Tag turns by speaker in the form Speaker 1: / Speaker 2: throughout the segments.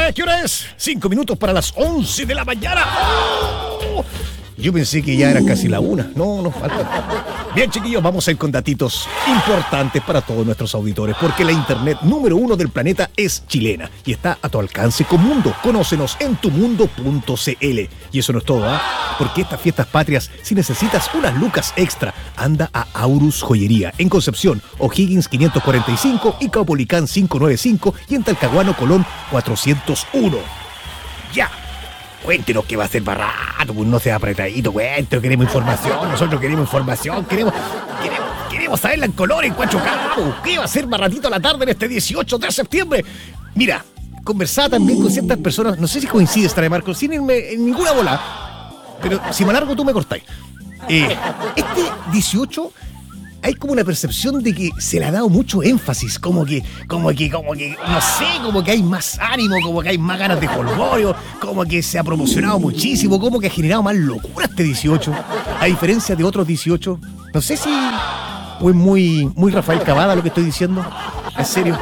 Speaker 1: ¿Qué hora es? 5 minutos para las 11 de la mañana. ¡Oh! Yo pensé que ya era casi la 1. No, nos falta. Bien, chiquillos, vamos a ir con datitos importantes para todos nuestros auditores, porque la internet número 1 del planeta es chilena y está a tu alcance con Mundo. Conócenos en tumundo.cl. Y eso no es todo, ¿ah? Porque estas fiestas patrias, si necesitas unas lucas extra, anda a Aurus Joyería, en Concepción, O'Higgins 545 y Caupolicán 595 y en Talcahuano, Colón 401. ¡Ya! Cuéntenos que va a ser barato, pues no sea apretadito, cuéntenos, queremos información, nosotros queremos información, queremos saberla en color, en 4K, ¿qué va a ser baratito a la tarde en este 18 de septiembre? Mira, conversaba también con ciertas personas, no sé si coincides, Tania Marcos, sin irme en ninguna bola, pero si me alargo tú me cortáis. Este 18... hay como una percepción de que se le ha dado mucho énfasis, como que, no sé, como que hay más ánimo, como que hay más ganas de jolgorio, como que se ha promocionado muchísimo, como que ha generado más locura este 18, a diferencia de otros 18. No sé si es muy Rafael Cavada lo que estoy diciendo, en serio.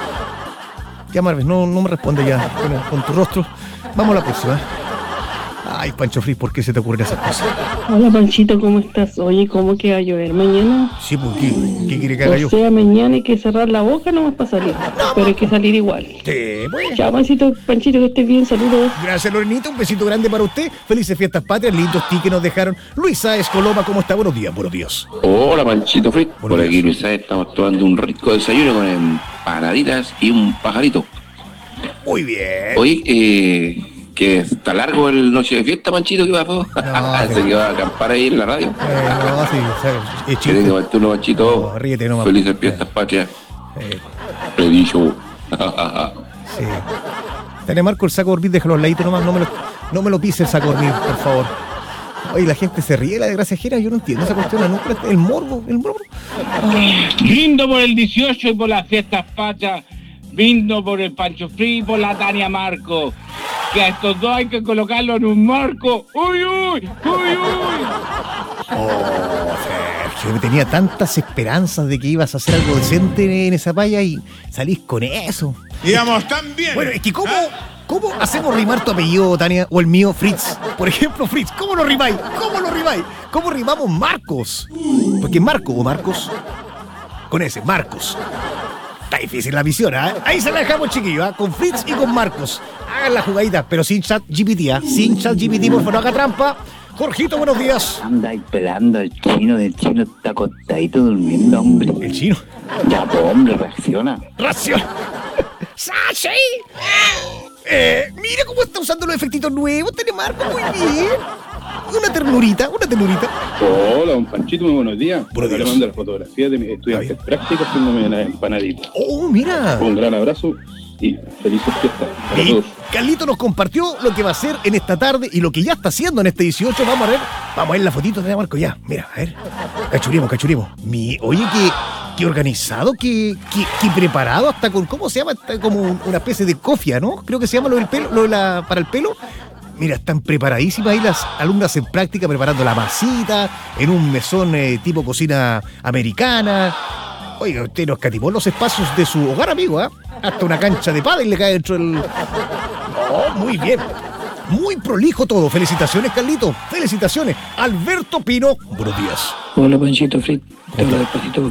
Speaker 1: Ya, Marvel, no me responde ya con tu rostro. Vamos a la próxima. Ay, Pancho Fris, ¿por qué se te ocurren esas cosas?
Speaker 2: Hola, Panchito, ¿cómo estás? Oye, ¿cómo que va a llover mañana?
Speaker 1: Sí, pues, ¿qué quiere que haga yo?
Speaker 2: O sea, mañana hay que cerrar la boca nomás para salir, pero hay que salir igual.
Speaker 1: Sí, pues.
Speaker 2: Chao, Panchito, que estés bien, saludos.
Speaker 1: Gracias, Lorenita, un besito grande para usted. Felices fiestas patrias, lindos tickets que nos dejaron. Luis Sáez Coloma, ¿cómo está? Buenos días, buenos días.
Speaker 3: Hola, Panchito Frit.
Speaker 1: Buenos
Speaker 3: Por aquí,
Speaker 1: días.
Speaker 3: Luis Sáez, estamos tomando un rico desayuno con empanaditas y un pajarito.
Speaker 1: Muy bien.
Speaker 3: Oye, que está largo el noche de fiesta, Panchito, ¿qué pasó? Se que va a acampar ahí en la radio.
Speaker 1: No, sí, ¿sabes? Es
Speaker 3: Que tenga
Speaker 1: chiste.
Speaker 3: tú, Panchito.
Speaker 1: No, ríete nomás.
Speaker 3: Felices fiestas patrias.
Speaker 1: Eh,
Speaker 3: He dicho.
Speaker 1: sí. Tania Marco, el saco dormir, déjalo al ladito nomás. No me lo pise el saco dormir, por favor. Oye, la gente se ríe de la desgracia ajena. Yo no entiendo esa cuestión. Nunca, el morbo.
Speaker 4: Brindo por el 18 y por las fiestas patrias. Brindo por el Pancho Fri y por la Tania Marco. Que a estos dos hay que colocarlo en un marco. ¡Uy, uy! ¡Uy, uy!
Speaker 1: Oh, Sergio, tenía tantas esperanzas de que ibas a hacer algo decente en esa palla y salís con eso.
Speaker 5: Íbamos tan bien.
Speaker 1: Bueno, es que ¿cómo hacemos rimar tu apellido, Tania? O el mío, Fritz. Por ejemplo, Fritz, ¿cómo lo rimáis? ¿Cómo rimamos Marcos? Porque Marco o Marcos, con ese, Marcos. Está difícil la misión, ¿eh? Ahí se la dejamos, chiquillos, ¿eh? Con Fritz y con Marcos. Hagan la jugadita, pero sin chat GPT, ¿eh? Sin chat GPT, por favor, no haga trampa. Jorgito, buenos días.
Speaker 6: Anda ahí pelando al chino, del chino está acostadito durmiendo, hombre.
Speaker 1: El chino.
Speaker 6: Ya, pues, hombre, reacciona.
Speaker 1: ¡Ración! ¡Sashi! Mira cómo está usando los efectitos nuevos, Telemarco, muy bien. Una ternurita.
Speaker 7: Hola, don Panchito, muy buenos días.
Speaker 1: Buenos días.
Speaker 7: Le mando la fotografía de mis estudiantes prácticos haciéndome una empanadita.
Speaker 1: Oh, mira.
Speaker 7: Un gran abrazo y felices fiestas para
Speaker 1: Y
Speaker 7: todos.
Speaker 1: Carlito nos compartió lo que va a hacer en esta tarde y lo que ya está haciendo en este 18. Vamos a ver la fotito de Marco ya. Mira, a ver. Cachuremos. Oye, qué organizado, qué preparado, hasta con, ¿cómo se llama? Está como una especie de cofia, ¿no? Creo que se llama lo del pelo, para el pelo. Mira, están preparadísimas ahí las alumnas en práctica preparando la masita en un mesón tipo cocina americana. Oiga, usted nos catimó los espacios de su hogar, amigo, ¿eh? Hasta una cancha de pádel le cae dentro del... Oh, muy bien. Muy prolijo todo. Felicitaciones, Carlito. Felicitaciones. Alberto Pino, buenos días.
Speaker 6: Hola, Panchito Frit. Te hablo despacito